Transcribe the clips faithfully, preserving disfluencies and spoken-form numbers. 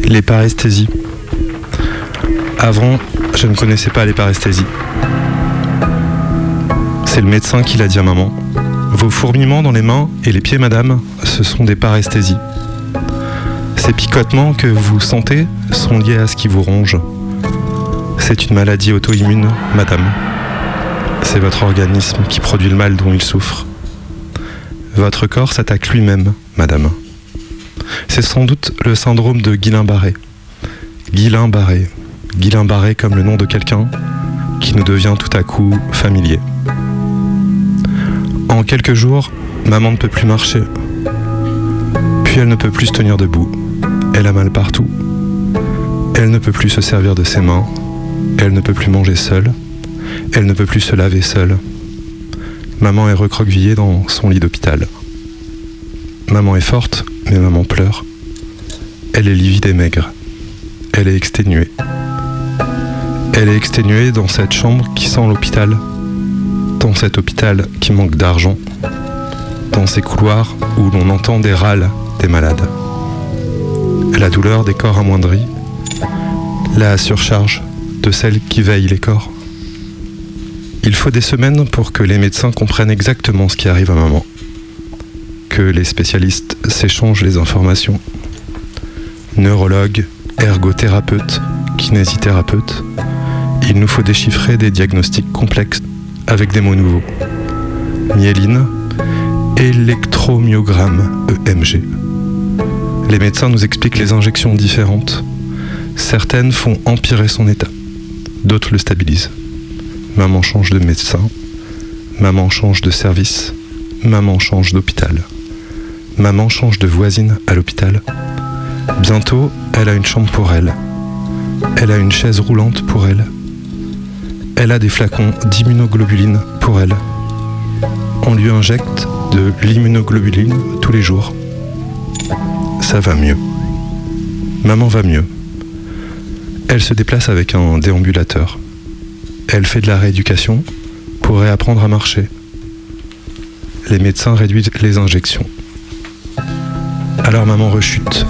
Les paresthésies. Avant, je ne connaissais pas les paresthésies. C'est le médecin qui l'a dit à maman. Vos fourmillements dans les mains et les pieds, madame, ce sont des paresthésies. Ces picotements que vous sentez sont liés à ce qui vous ronge. C'est une maladie auto-immune, madame. C'est votre organisme qui produit le mal dont il souffre. Votre corps s'attaque lui-même, madame. C'est sans doute le syndrome de Guillain-Barré. Guillain-Barré. Guillain-Barré comme le nom de quelqu'un qui nous devient tout à coup familier. En quelques jours, maman ne peut plus marcher. Puis elle ne peut plus se tenir debout. Elle a mal partout. Elle ne peut plus se servir de ses mains. Elle ne peut plus manger seule. Elle ne peut plus se laver seule. Maman est recroquevillée dans son lit d'hôpital. Maman est forte, mais maman pleure. Elle est livide et maigre. Elle est exténuée. Elle est exténuée dans cette chambre qui sent l'hôpital. Dans cet hôpital qui manque d'argent. Dans ces couloirs où l'on entend des râles des malades. La douleur des corps amoindris. La surcharge de celles qui veillent les corps. Il faut des semaines pour que les médecins comprennent exactement ce qui arrive à maman. Que les spécialistes s'échangent les informations. Neurologues, ergothérapeutes, kinésithérapeutes. Il nous faut déchiffrer des diagnostics complexes avec des mots nouveaux. Myéline, électromyogramme E M G. Les médecins nous expliquent les injections différentes. Certaines font empirer son état, d'autres le stabilisent. Maman change de médecin, maman change de service, maman change d'hôpital. Maman change de voisine à l'hôpital. Bientôt, elle a une chambre pour elle. Elle a une chaise roulante pour elle. Elle a des flacons d'immunoglobuline pour elle. On lui injecte de l'immunoglobuline tous les jours. Ça va mieux. Maman va mieux. Elle se déplace avec un déambulateur. Elle fait de la rééducation pour réapprendre à marcher. Les médecins réduisent les injections. Alors maman rechute.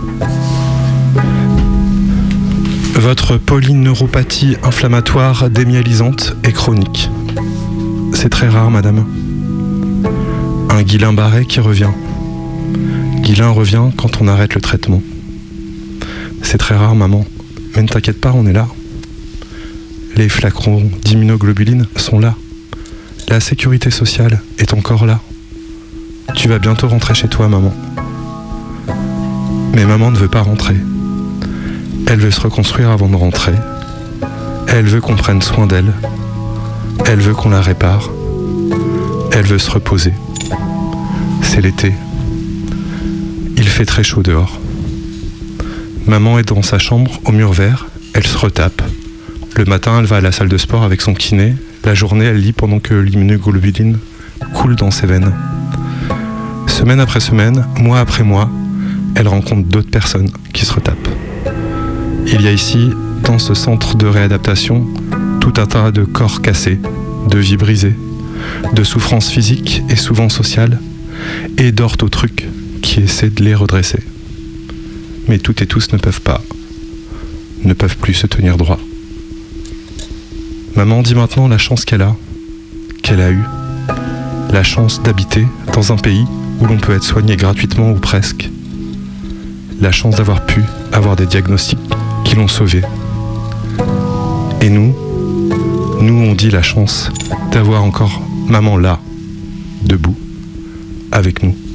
Votre polyneuropathie inflammatoire démyélisante est chronique. C'est très rare, madame. Un Guillain-Barré qui revient. Guillain revient quand on arrête le traitement. C'est très rare, maman. Mais ne t'inquiète pas, on est là. Les flacons d'immunoglobuline sont là. La sécurité sociale est encore là. Tu vas bientôt rentrer chez toi, maman. Mais maman ne veut pas rentrer. Elle veut se reconstruire avant de rentrer. Elle veut qu'on prenne soin d'elle. Elle veut qu'on la répare. Elle veut se reposer. C'est l'été. Il fait très chaud dehors. Maman est dans sa chambre au mur vert. Elle se retape. Le matin, elle va à la salle de sport avec son kiné. La journée, elle lit pendant que l'immunoglobuline coule dans ses veines. Semaine après semaine, mois après mois, elle rencontre d'autres personnes qui se retapent. Il y a ici, dans ce centre de réadaptation, tout un tas de corps cassés, de vies brisées, de souffrances physiques et souvent sociales, et d'orthotrucs qui essaient de les redresser. Mais toutes et tous ne peuvent pas, ne peuvent plus se tenir droit. Maman dit maintenant la chance qu'elle a, qu'elle a eue, la chance d'habiter dans un pays où l'on peut être soigné gratuitement ou presque, la chance d'avoir pu avoir des diagnostics qui l'ont sauvée. Et nous, nous on dit la chance d'avoir encore maman là, debout, avec nous.